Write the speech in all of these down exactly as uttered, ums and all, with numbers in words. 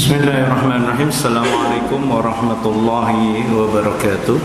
Bismillahirrahmanirrahim. Assalamualaikum warahmatullahi wabarakatuh.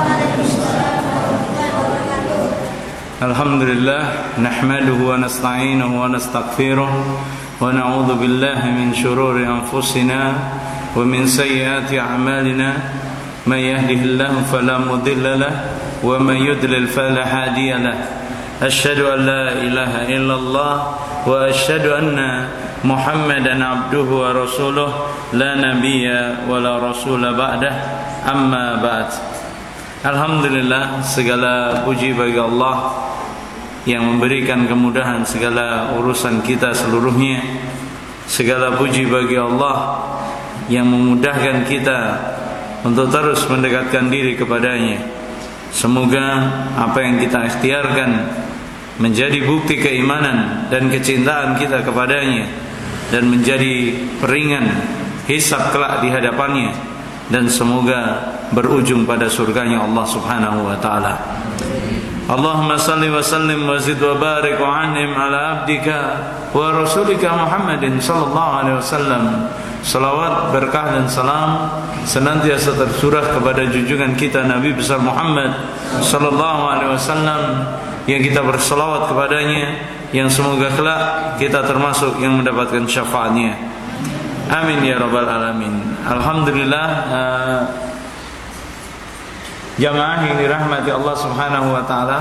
Alhamdulillah, nahmaduhu wa nasta'inuhu wa nastaghfiruh wa na'udzu billahi min shururi anfusina wa min sayyiati a'malina. May yahdihillahu fala mudilla lahu wa may yudlil fala hadiya lahu. Asyhadu an la ilaha illallah wa asyhadu anna Muhammadan abduhu wa rasuluh la nabiyya wa la rasula ba'dah, amma ba'd. Alhamdulillah, segala puji bagi Allah yang memberikan kemudahan segala urusan kita seluruhnya. Segala puji bagi Allah yang memudahkan kita untuk terus mendekatkan diri kepadanya. Semoga apa yang kita ikhtiarkan menjadi bukti keimanan dan kecintaan kita kepadanya, dan menjadi peringan hisab kelak di hadapannya, dan semoga berujung pada surganya Allah Subhanahu wa taala. Allahumma salli wa sallim wa zid wa barik wa an'im ala abdika wa rasulika Muhammadin sallallahu alaihi wasallam. Salawat, berkah dan salam senantiasa tercurah kepada junjungan kita Nabi besar Muhammad sallallahu alaihi wasallam, yang kita berselawat kepadanya, yang semoga kelak kita termasuk yang mendapatkan syafaatnya. Amin ya rabbal alamin. Alhamdulillah, uh, jamaah yang dirahmati Allah Subhanahu wa taala,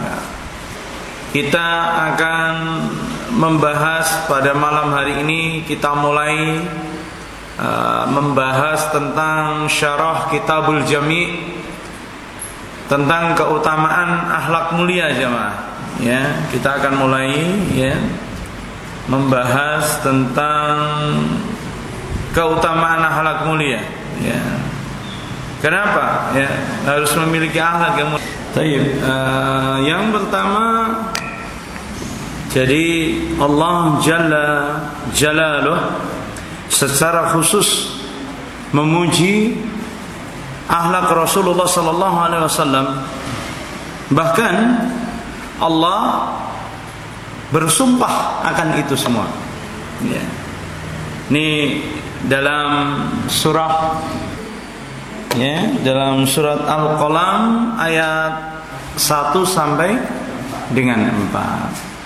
kita akan membahas pada malam hari ini, kita mulai uh, membahas tentang syarah Kitabul Jami', tentang keutamaan akhlak mulia jamaah. Ya, kita akan mulai ya membahas tentang keutamaan akhlak mulia. Ya. Kenapa? Ya, harus memiliki akhlak yang mulia. Baik, uh, yang pertama, jadi Allah Jalla Jalaluh secara khusus memuji akhlak Rasulullah sallallahu alaihi wasallam. Bahkan Allah bersumpah akan itu semua. Ya. Ini dalam surah ya, dalam surat Al-Qalam ayat satu sampai dengan empat.